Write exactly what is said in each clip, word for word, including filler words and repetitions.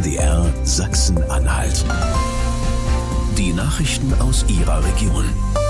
D R Sachsen-Anhalt. Die Nachrichten aus Ihrer Region.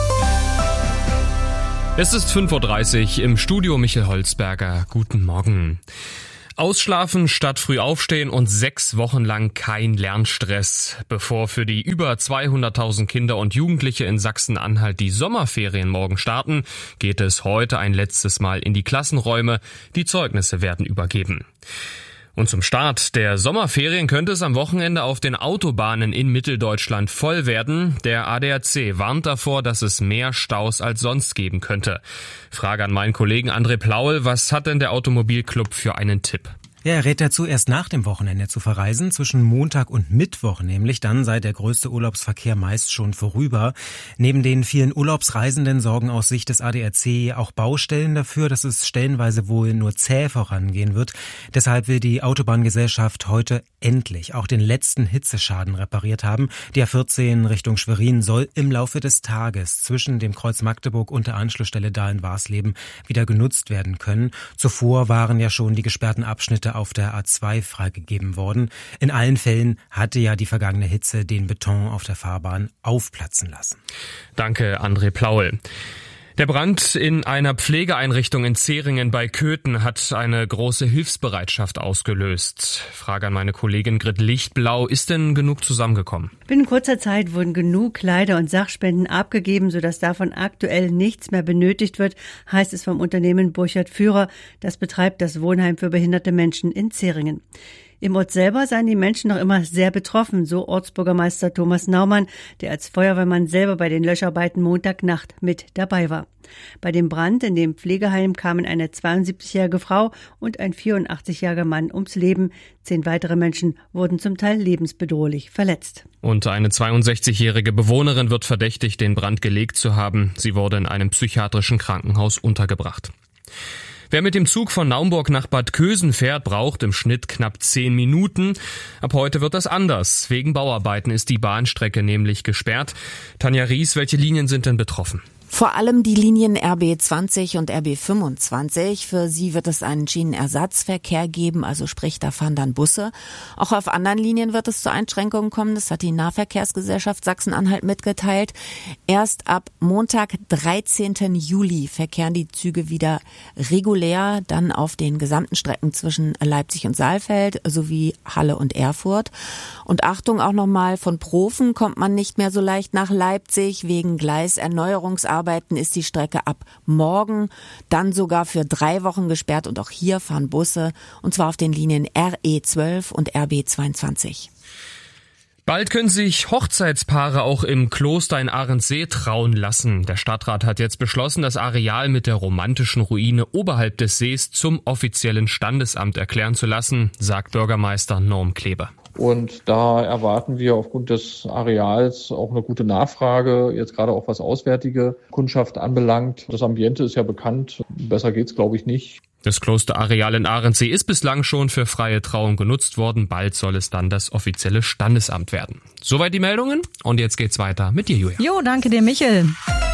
Es ist fünf Uhr dreißig, im Studio Michael Holzberger. Guten Morgen. Ausschlafen statt früh aufstehen und sechs Wochen lang kein Lernstress. Bevor für die über zweihunderttausend Kinder und Jugendliche in Sachsen-Anhalt die Sommerferien morgen starten, geht es heute ein letztes Mal in die Klassenräume. Die Zeugnisse werden übergeben. Und zum Start der Sommerferien könnte es am Wochenende auf den Autobahnen in Mitteldeutschland voll werden. Der A D A C warnt davor, dass es mehr Staus als sonst geben könnte. Frage an meinen Kollegen André Plaul, was hat denn der Automobilclub für einen Tipp? Ja, er rät dazu, erst nach dem Wochenende zu verreisen, zwischen Montag und Mittwoch nämlich. Dann sei der größte Urlaubsverkehr meist schon vorüber. Neben den vielen Urlaubsreisenden sorgen aus Sicht des A D A C auch Baustellen dafür, dass es stellenweise wohl nur zäh vorangehen wird. Deshalb will die Autobahngesellschaft heute endlich auch den letzten Hitzeschaden repariert haben. Die A vierzehn Richtung Schwerin soll im Laufe des Tages zwischen dem Kreuz Magdeburg und der Anschlussstelle Dahlen-Warsleben wieder genutzt werden können. Zuvor waren ja schon die gesperrten Abschnitte auf der A zwei freigegeben worden. In allen Fällen hatte ja die vergangene Hitze den Beton auf der Fahrbahn aufplatzen lassen. Danke, André Plaul. Der Brand in einer Pflegeeinrichtung in Zähringen bei Köthen hat eine große Hilfsbereitschaft ausgelöst. Frage an meine Kollegin Grit Lichtblau, ist denn genug zusammengekommen? Binnen kurzer Zeit wurden genug Kleider- und Sachspenden abgegeben, sodass davon aktuell nichts mehr benötigt wird, heißt es vom Unternehmen Burchard Führer. Das betreibt das Wohnheim für behinderte Menschen in Zähringen. Im Ort selber seien die Menschen noch immer sehr betroffen, so Ortsbürgermeister Thomas Naumann, der als Feuerwehrmann selber bei den Löscharbeiten Montagnacht mit dabei war. Bei dem Brand in dem Pflegeheim kamen eine zweiundsiebzigjährige Frau und ein vierundachtzigjähriger Mann ums Leben. Zehn weitere Menschen wurden zum Teil lebensbedrohlich verletzt. Und eine zweiundsechzigjährige Bewohnerin wird verdächtigt, den Brand gelegt zu haben. Sie wurde in einem psychiatrischen Krankenhaus untergebracht. Wer mit dem Zug von Naumburg nach Bad Kösen fährt, braucht im Schnitt knapp zehn Minuten. Ab heute wird das anders. Wegen Bauarbeiten ist die Bahnstrecke nämlich gesperrt. Tanja Ries, welche Linien sind denn betroffen? Vor allem die Linien R B zwanzig und R B fünfundzwanzig. Für sie wird es einen Schienenersatzverkehr geben, also sprich, da fahren dann Busse. Auch auf anderen Linien wird es zu Einschränkungen kommen. Das hat die Nahverkehrsgesellschaft Sachsen-Anhalt mitgeteilt. Erst ab Montag, dreizehnten Juli, verkehren die Züge wieder regulär, dann auf den gesamten Strecken zwischen Leipzig und Saalfeld sowie Halle und Erfurt. Und Achtung auch nochmal, von Profen kommt man nicht mehr so leicht nach Leipzig. Wegen Gleiserneuerungsarbeiten ist die Strecke ab morgen dann sogar für drei Wochen gesperrt und auch hier fahren Busse, und zwar auf den Linien R E zwölf und R B zweiundzwanzig. Bald können sich Hochzeitspaare auch im Kloster in Ahrensee trauen lassen. Der Stadtrat hat jetzt beschlossen, das Areal mit der romantischen Ruine oberhalb des Sees zum offiziellen Standesamt erklären zu lassen, sagt Bürgermeister Norm Kleber. Und da erwarten wir aufgrund des Areals auch eine gute Nachfrage, jetzt gerade auch was auswärtige Kundschaft anbelangt. Das Ambiente ist ja bekannt, besser geht's glaube ich nicht. Das Klosterareal in Ahrensee ist bislang schon für freie Trauung genutzt worden. Bald soll es dann das offizielle Standesamt werden. Soweit die Meldungen und jetzt geht's weiter mit dir, Julia. Jo, danke dir, Michel.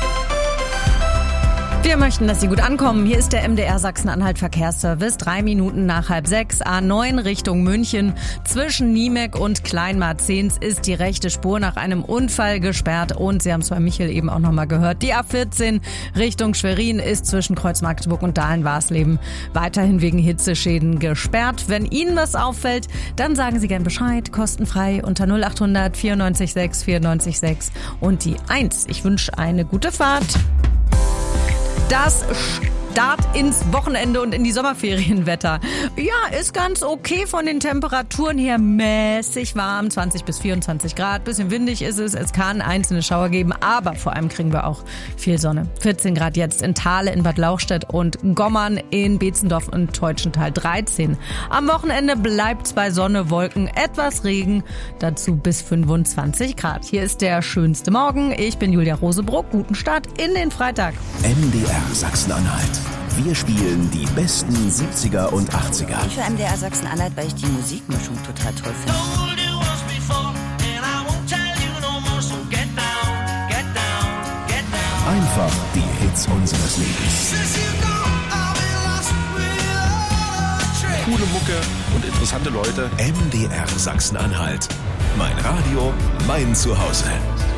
Wir möchten, dass Sie gut ankommen. Hier ist der M D R Sachsen-Anhalt Verkehrsservice. Drei Minuten nach halb sechs. A neun Richtung München. Zwischen Niemek und Kleinmarzens ist die rechte Spur nach einem Unfall gesperrt. Und Sie haben es bei Michel eben auch nochmal gehört. Die A vierzehn Richtung Schwerin ist zwischen Kreuz Magdeburg und Dahlen-Warsleben weiterhin wegen Hitzeschäden gesperrt. Wenn Ihnen was auffällt, dann sagen Sie gern Bescheid. Kostenfrei unter null acht hundert vierundneunzig sechs vierundneunzig sechs und die eins. Ich wünsche eine gute Fahrt. Das Start ins Wochenende und in die Sommerferienwetter. Ja, ist ganz okay von den Temperaturen her, mäßig warm, zwanzig bis vierundzwanzig Grad. Bisschen windig ist es, es kann einzelne Schauer geben, aber vor allem kriegen wir auch viel Sonne. vierzehn Grad jetzt in Thale, in Bad Lauchstädt und Gommern, in Beetzendorf und Teutschenthal dreizehn. Am Wochenende bleibt's bei Sonne, Wolken, etwas Regen, dazu bis fünfundzwanzig Grad. Hier ist der schönste Morgen. Ich bin Julia Rosebrock. Guten Start in den Freitag. M D R Sachsen-Anhalt. Wir spielen die besten siebziger und achtziger. Ich höre M D R Sachsen-Anhalt, weil ich die Musikmischung total toll finde. Einfach die Hits unseres Lebens. coole Mucke und interessante Leute. M D R Sachsen-Anhalt. Mein Radio, mein Zuhause.